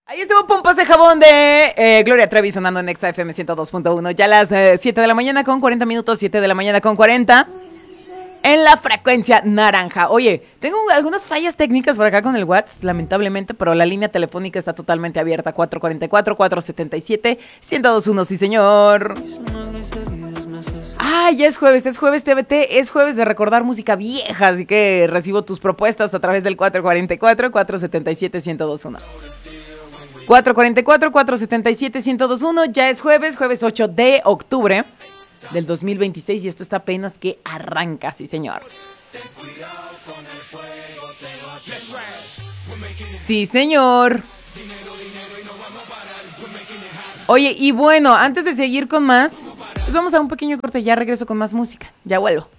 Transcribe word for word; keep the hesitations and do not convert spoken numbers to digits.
Ahí estuvo Pompas de Jabón de eh, Gloria Trevi sonando en Exa F M ciento dos punto uno. Ya a las eh, siete de la mañana con cuarenta minutos, siete de la mañana con cuarenta. En la frecuencia naranja. Oye, tengo algunas fallas técnicas por acá con el WhatsApp, lamentablemente, pero la línea telefónica está totalmente abierta. cuatro cuatro cuatro, cuatro siete siete, uno cero dos uno, sí señor. Ah, ya es jueves, es jueves T V T, es jueves de recordar música vieja, así que recibo tus propuestas a través del cuatro cuatro cuatro, cuatro siete siete, uno cero dos uno. cuatro cuatro cuatro, cuatro siete siete, uno cero dos uno, ya es jueves, jueves ocho de octubre del dos mil veintiséis y esto está apenas que arranca, sí señor. Sí señor. Oye, y bueno, antes de seguir con más, pues vamos a un pequeño corte, ya regreso con más música, ya vuelvo.